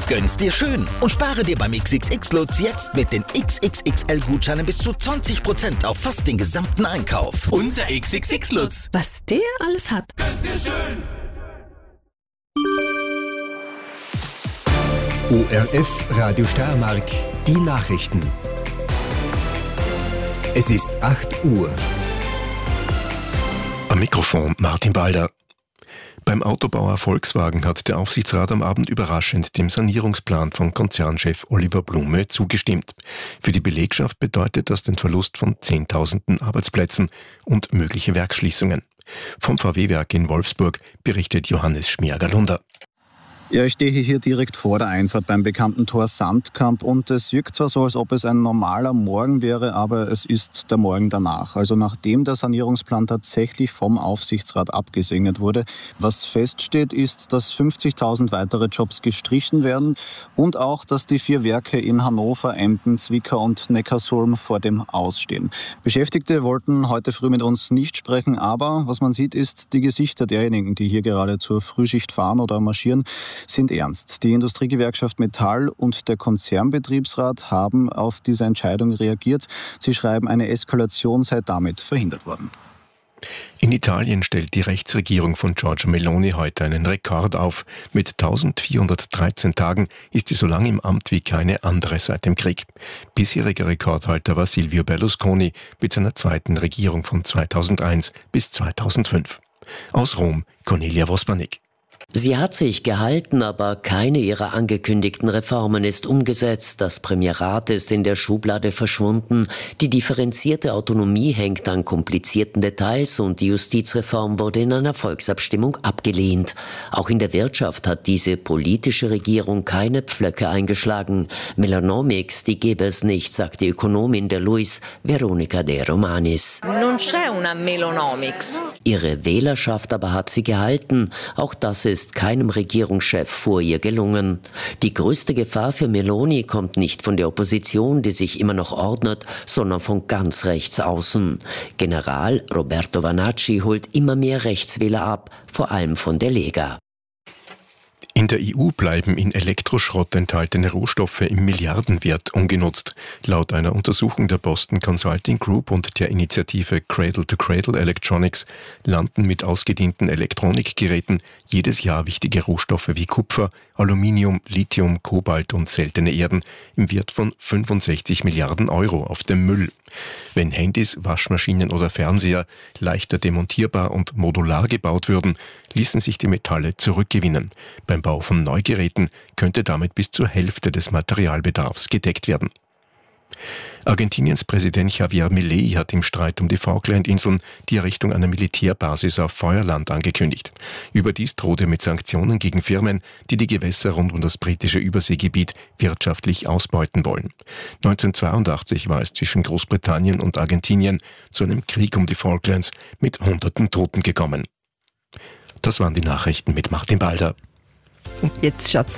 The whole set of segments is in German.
Gönn's dir schön und spare dir beim XXX-Lutz jetzt mit den XXXL-Gutscheinen bis zu 20% auf fast den gesamten Einkauf. Unser XXX-Lutz. Was der alles hat. Gönn's dir schön. ORF Radio Steiermark, die Nachrichten. Es ist 8 Uhr. Am Mikrofon Martin Balder. Beim Autobauer Volkswagen hat der Aufsichtsrat am Abend überraschend dem Sanierungsplan von Konzernchef Oliver Blume zugestimmt. Für die Belegschaft bedeutet das den Verlust von Zehntausenden Arbeitsplätzen und mögliche Werksschließungen. Vom VW-Werk in Wolfsburg berichtet Johannes Schmierger-Lunder. Ja, ich stehe hier direkt vor der Einfahrt beim bekannten Tor Sandkamp und es wirkt zwar so, als ob es ein normaler Morgen wäre, aber es ist der Morgen danach. Also nachdem der Sanierungsplan tatsächlich vom Aufsichtsrat abgesegnet wurde. Was feststeht, ist, dass 50.000 weitere Jobs gestrichen werden und auch, dass die 4 Werke in Hannover, Emden, Zwickau und Neckarsulm vor dem Ausstehen. Beschäftigte wollten heute früh mit uns nicht sprechen, aber was man sieht, ist, die Gesichter derjenigen, die hier gerade zur Frühschicht fahren oder marschieren, sind ernst. Die Industriegewerkschaft Metall und der Konzernbetriebsrat haben auf diese Entscheidung reagiert. Sie schreiben, eine Eskalation sei damit verhindert worden. In Italien stellt die Rechtsregierung von Giorgia Meloni heute einen Rekord auf. Mit 1413 Tagen ist sie so lange im Amt wie keine andere seit dem Krieg. Bisheriger Rekordhalter war Silvio Berlusconi mit seiner zweiten Regierung von 2001 bis 2005. Aus Rom, Cornelia Wospanik. Sie hat sich gehalten, aber keine ihrer angekündigten Reformen ist umgesetzt. Das Premierat ist in der Schublade verschwunden. Die differenzierte Autonomie hängt an komplizierten Details und die Justizreform wurde in einer Volksabstimmung abgelehnt. Auch in der Wirtschaft hat diese politische Regierung keine Pflöcke eingeschlagen. Melonomics, die gäbe es nicht, sagt die Ökonomin der Luis, Veronica De Romanis. Non c'è una Melonomics. Ihre Wählerschaft aber hat sie gehalten. Auch das ist keinem Regierungschef vor ihr gelungen. Die größte Gefahr für Meloni kommt nicht von der Opposition, die sich immer noch ordnet, sondern von ganz rechts außen. General Roberto Vanacci holt immer mehr Rechtswähler ab, vor allem von der Lega. In der EU bleiben in Elektroschrott enthaltene Rohstoffe im Milliardenwert ungenutzt. Laut einer Untersuchung der Boston Consulting Group und der Initiative Cradle-to-Cradle Electronics landen mit ausgedienten Elektronikgeräten jedes Jahr wichtige Rohstoffe wie Kupfer, Aluminium, Lithium, Kobalt und seltene Erden im Wert von 65 Milliarden Euro auf dem Müll. Wenn Handys, Waschmaschinen oder Fernseher leichter demontierbar und modular gebaut würden, ließen sich die Metalle zurückgewinnen. Beim Bau von Neugeräten könnte damit bis zur Hälfte des Materialbedarfs gedeckt werden. Argentiniens Präsident Javier Milei hat im Streit um die Falklandinseln die Errichtung einer Militärbasis auf Feuerland angekündigt. Überdies droht er mit Sanktionen gegen Firmen, die die Gewässer rund um das britische Überseegebiet wirtschaftlich ausbeuten wollen. 1982 war es zwischen Großbritannien und Argentinien zu einem Krieg um die Falklands mit Hunderten Toten gekommen. Das waren die Nachrichten mit Martin Balder. Jetzt schauen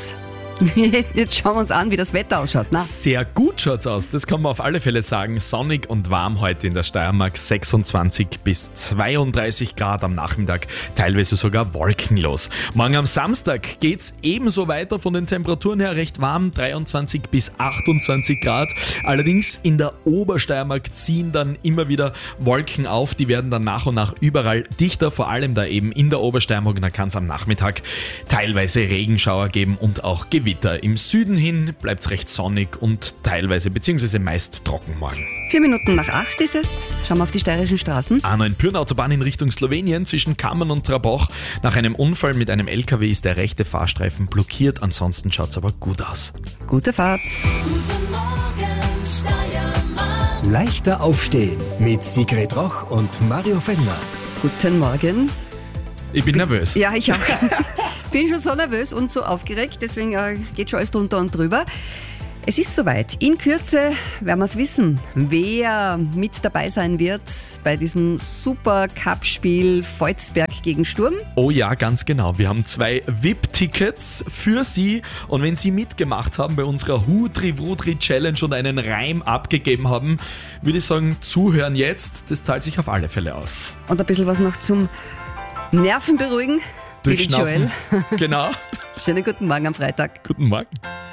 wir uns an, wie das Wetter ausschaut. Na? Sehr gut schaut's aus, das kann man auf alle Fälle sagen. Sonnig und warm heute in der Steiermark, 26 bis 32 Grad am Nachmittag, teilweise sogar wolkenlos. Morgen am Samstag geht's ebenso weiter, von den Temperaturen her recht warm, 23 bis 28 Grad. Allerdings in der Obersteiermark ziehen dann immer wieder Wolken auf, die werden dann nach und nach überall dichter, vor allem da eben in der Obersteiermark. Da kann es am Nachmittag teilweise Regenschauer geben und auch Gewitter. Im Süden hin bleibt es recht sonnig und teilweise bzw. meist trocken morgen. 4 Minuten nach 8 ist es. Schauen wir auf die steirischen Straßen. A9 Pürn-Autobahn in Richtung Slowenien zwischen Kammern und Trabach. Nach einem Unfall mit einem LKW ist der rechte Fahrstreifen blockiert. Ansonsten schaut es aber gut aus. Gute Fahrt. Guten Morgen, Steiermark. Leichter aufstehen mit Sigrid Roch und Mario Fellner. Guten Morgen. Ich bin nervös. Ja, ich auch. Bin schon so nervös und so aufgeregt, deswegen geht schon alles drunter und drüber. Es ist soweit. In Kürze werden wir es wissen, wer mit dabei sein wird bei diesem Super-Cup-Spiel Volzberg gegen Sturm. Oh ja, ganz genau. Wir haben 2 VIP-Tickets für Sie. Und wenn Sie mitgemacht haben bei unserer Hudri-Wudri-Challenge und einen Reim abgegeben haben, würde ich sagen, zuhören jetzt. Das zahlt sich auf alle Fälle aus. Und ein bisschen was noch zum Nerven beruhigen. durchschnaufen. Joel. Genau. Schönen guten Morgen am Freitag. Guten Morgen.